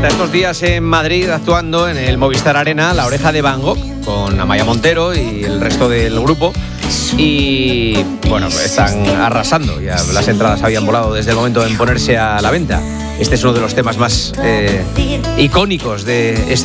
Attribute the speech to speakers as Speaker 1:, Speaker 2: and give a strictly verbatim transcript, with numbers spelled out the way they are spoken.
Speaker 1: Está estos días en Madrid actuando en el Movistar Arena La Oreja de Van Gogh con Amaya Montero y el resto del grupo. Y bueno, están arrasando. Ya las entradas habían volado desde el momento en ponerse a la venta. Este es uno de los temas más eh, icónicos de este